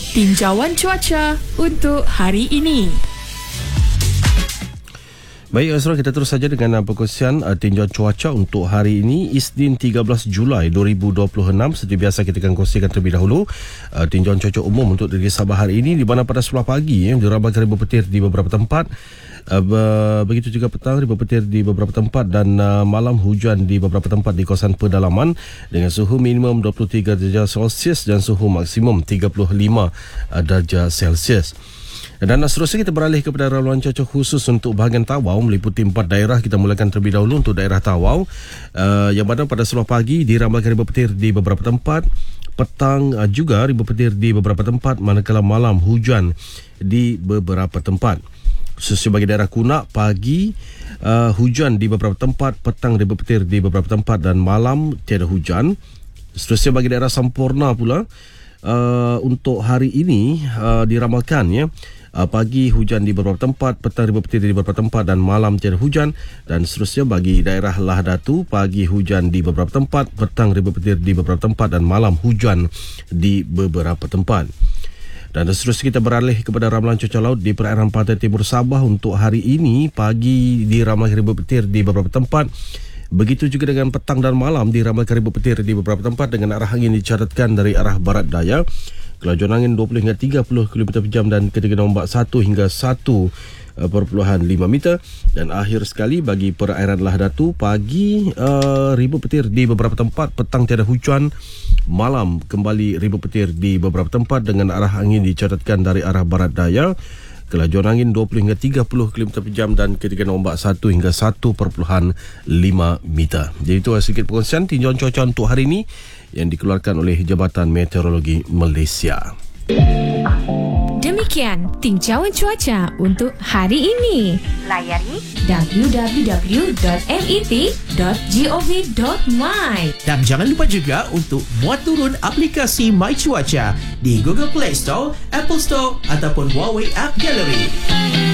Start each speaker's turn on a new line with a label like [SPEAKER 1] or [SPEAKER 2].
[SPEAKER 1] tinjauan cuaca untuk hari ini.
[SPEAKER 2] Baik, Azrul, kita terus saja dengan perkongsian tinjauan cuaca untuk hari ini, Isnin 13 Julai 2026. Seperti biasa kita akan kongsikan terlebih dahulu tinjauan cuaca umum untuk negeri Sabah hari ini, di mana pada 10 pagi diramalkan ribuan petir di beberapa tempat. Begitu juga petang ribuan petir di beberapa tempat, dan malam hujan di beberapa tempat di kawasan pedalaman dengan suhu minimum 23 darjah Celsius dan suhu maksimum 35 darjah Celsius. Dan seterusnya kita beralih kepada ramalan cuaca khusus untuk bahagian Tawau, meliputi 4 daerah. Kita mulakan terlebih dahulu untuk daerah Tawau, yang mana pada 10 pagi diramalkan ribuan petir di beberapa tempat, petang juga ribuan petir di beberapa tempat, manakala malam hujan di beberapa tempat. Khususnya bagi daerah Kunak, pagi hujan di beberapa tempat, petang ribuan petir di beberapa tempat, dan malam tiada hujan. Seterusnya bagi daerah Sampurna pula, untuk hari ini diramalkan pagi hujan di beberapa tempat, petang ribuan petir di beberapa tempat, dan malam tiada hujan. Dan seterusnya bagi daerah Lahadatu, pagi hujan di beberapa tempat, petang ribuan petir di beberapa tempat, dan malam hujan di beberapa tempat. Dan seterusnya kita beralih kepada ramalan cuaca laut di perairan pantai timur Sabah untuk hari ini. Pagi diramalkan ribuan petir di beberapa tempat. Begitu juga dengan petang dan malam diramalkan ribuan petir di beberapa tempat, dengan arah angin dicatatkan dari arah barat daya. Kelajuan angin 20 hingga 30 km per jam, dan ketinggian ombak 1 hingga 1.5 meter. Dan akhir sekali bagi perairan Lahadatu, pagi ribuan petir di beberapa tempat, petang tiada hujan, malam kembali ribuan petir di beberapa tempat, dengan arah angin dicatatkan dari arah barat daya. Kelajuan angin 20 hingga 30 km per jam, dan ketinggian ombak 1 hingga 1.5 meter. Jadi itu sedikit perkongsian tinjauan cuaca untuk hari ini yang dikeluarkan oleh Jabatan Meteorologi Malaysia.
[SPEAKER 1] Demikian tinjauan cuaca untuk hari ini. Layari www.met.gov.my.
[SPEAKER 3] Dan jangan lupa juga untuk muat turun aplikasi My Cuaca di Google Play Store, Apple Store ataupun Huawei App Gallery.